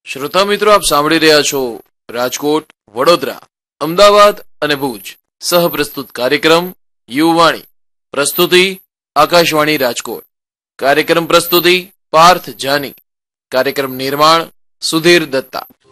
શ્રોતા મિત્રો, આપ સાંભળી રહ્યા છો રાજકોટ, વડોદરા, અમદાવાદ અને ભુજ સહપ્રસ્તુત કાર્યક્રમ યુવાણી. પ્રસ્તુતિ આકાશવાણી રાજકોટ. કાર્યક્રમ પ્રસ્તુતિ પાર્થ જાની. કાર્યક્રમ નિર્માણ સુધીર દત્તા.